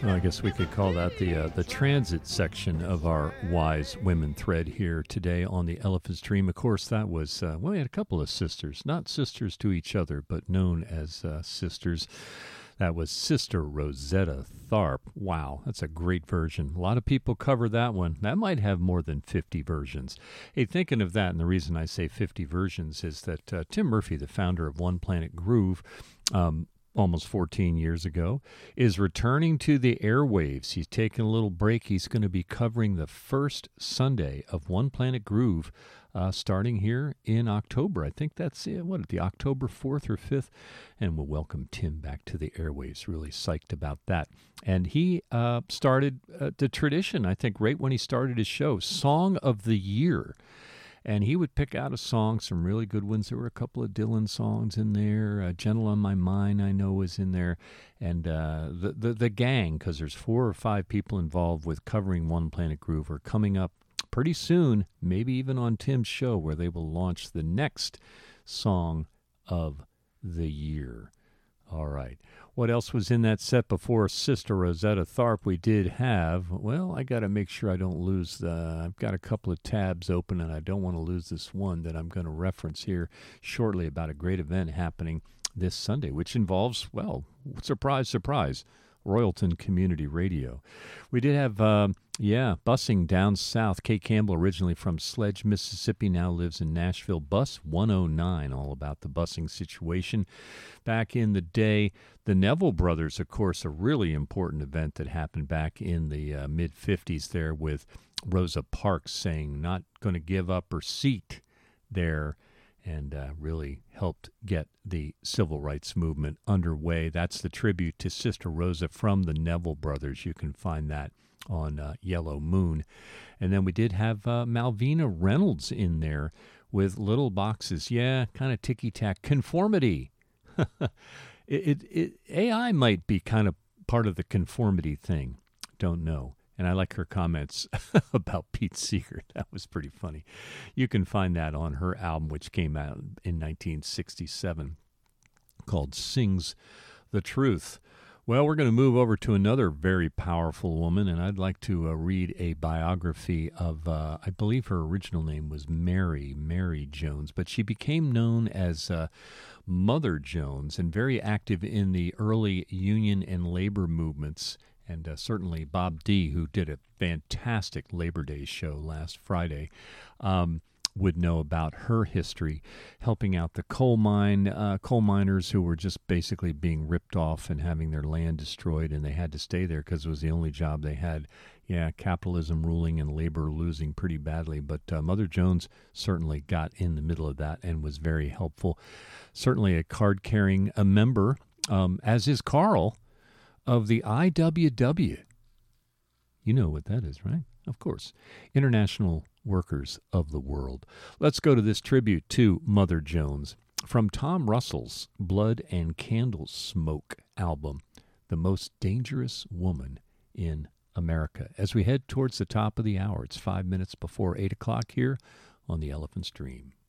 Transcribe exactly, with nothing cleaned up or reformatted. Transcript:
Well, I guess we could call that the uh, the transit section of our Wise Women thread here today on the Elephant's Dream. Of course, that was, uh, well, we had a couple of sisters, not sisters to each other, but known as uh, sisters. That was Sister Rosetta Tharpe. Wow, that's a great version. A lot of people cover that one. That might have more than fifty versions. Hey, thinking of that, and the reason I say fifty versions is that uh, Tim Murphy, the founder of One Planet Groove, um, almost fourteen years ago, is returning to the airwaves. He's taking a little break. He's going to be covering the first Sunday of One Planet Groove uh, starting here in October. I think that's, uh, what, the October fourth or fifth? And we'll welcome Tim back to the airwaves. Really psyched about that. And he uh, started uh, the tradition, I think, right when he started his show, Song of the Year. And he would pick out a song, some really good ones. There were a couple of Dylan songs in there. Uh, Gentle on My Mind, I know, was in there. And uh, the, the the gang, because there's four or five people involved with covering One Planet Groove, are coming up pretty soon, maybe even on Tim's show, where they will launch the next Song of the Year. All right. What else was in that set before Sister Rosetta Tharpe? We did have, well, I got to make sure I don't lose the, I've got a couple of tabs open, and I don't want to lose this one that I'm going to reference here shortly about a great event happening this Sunday, which involves, well, surprise, surprise, Royalton Community Radio. We did have, uh, yeah, busing down south. Kate Campbell, originally from Sledge, Mississippi, now lives in Nashville. Bus one oh nine, all about the busing situation. Back in the day, the Neville Brothers, of course, a really important event that happened back in the uh, mid-fifties there with Rosa Parks saying not going to give up her seat there, and uh, really helped get the civil rights movement underway. That's the tribute to Sister Rosa from the Neville Brothers. You can find that on uh, Yellow Moon. And then we did have uh, Malvina Reynolds in there with Little Boxes. Yeah, kind of ticky-tack. Conformity. it, it, it A I might be kind of part of the conformity thing. Don't know. And I like her comments about Pete Seeger. That was pretty funny. You can find that on her album, which came out in nineteen sixty-seven, called Sings the Truth. Well, we're going to move over to another very powerful woman, and I'd like to uh, read a biography of, uh, I believe her original name was Mary, Mary Jones, but she became known as uh, Mother Jones, and very active in the early union and labor movements. And uh, certainly Bob D., who did a fantastic Labor Day show last Friday, um, would know about her history, helping out the coal mine uh, coal miners who were just basically being ripped off and having their land destroyed, and they had to stay there because it was the only job they had. Yeah, capitalism ruling and labor losing pretty badly, but uh, Mother Jones certainly got in the middle of that and was very helpful. Certainly a card-carrying a member, um, as is Carl, of the I W W. You know what that is, right? Of course. International Workers of the World. Let's go to this tribute to Mother Jones from Tom Russell's Blood and Candle Smoke album, The Most Dangerous Woman in America. As we head towards the top of the hour, it's five minutes before eight o'clock here on the Elephant's Dream.